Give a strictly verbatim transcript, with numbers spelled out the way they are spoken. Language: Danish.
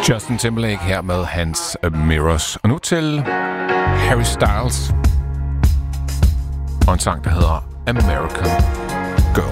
Justin Timberlake her med hans Mirrors. Og nu til Harry Styles og en sang, der hedder American